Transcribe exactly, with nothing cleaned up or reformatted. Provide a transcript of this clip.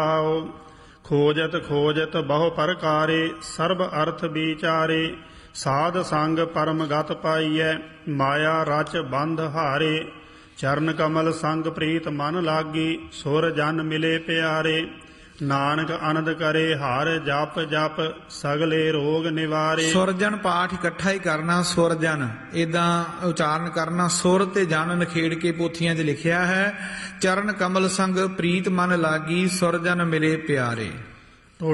आओ खोजत खोजत बहु प्रकारे सर्व अर्थ विचारे साध संग परम गत पाइय माया रच बंध हारे चरण कमल संग प्रीत मन लागी सुर जन मिले प्यारे नानक आनंद करे हर जप जप सगले रोग निवारे। ਸੁਰਜਨ ਪਾਠ ਇਕੱਠਾ ਹੀ ਕਰਨਾ। ਸੁਰਜਨ ਇਦਾਂ ਉਚਾਰਨ ਕਰਨਾ। ਸੁਰ ਤੇ ਜਨ ਨਖੇੜ ਕੇ ਪੋਥੀਆਂ 'ਚ ਲਿਖਿਆ ਹੈ। ਚਰਨ ਕਮਲ ਸੰਗ ਪ੍ਰੀਤ ਮਨ ਲਾਗੀ ਸੁਰਜਨ ਮਿਲੇ ਪਿਆਰੇ।